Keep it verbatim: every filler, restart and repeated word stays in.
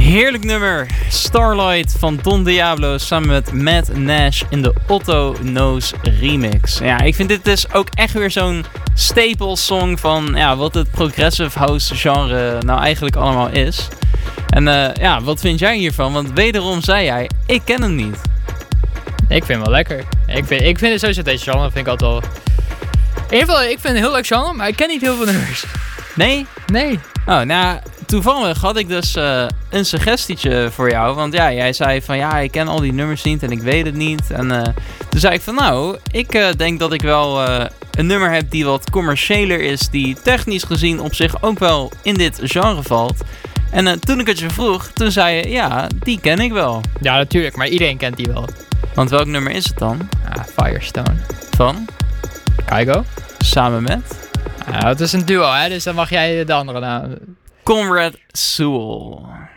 Heerlijk nummer. Starlight van Don Diablo samen met Matt Nash in de Otto Knows remix. Ja, ik vind dit dus ook echt weer zo'n staple song van ja, wat het progressive house genre nou eigenlijk allemaal is. En uh, ja, wat vind jij hiervan? Want wederom zei jij, ik ken hem niet. Ik vind hem wel lekker. Ik vind, ik vind het sowieso deze genre vind ik altijd wel... In ieder geval, ik vind het een heel leuk genre, maar ik ken niet heel veel nummers. Nee? Nee. Oh, nou, toevallig had ik dus uh, een suggestietje voor jou. Want ja, jij zei van ja, ik ken al die nummers niet en ik weet het niet. En uh, toen zei ik van nou, ik uh, denk dat ik wel uh, een nummer heb die wat commerciëler is. Die technisch gezien op zich ook wel in dit genre valt. En uh, toen ik het je vroeg, toen zei je ja, die ken ik wel. Ja, natuurlijk, maar iedereen kent die wel. Want welk nummer is het dan? Ah, Firestone. Van? Kygo. Samen met? Nou, het is een duo, hè, dus dan mag jij de andere naam. Conrad Sewell.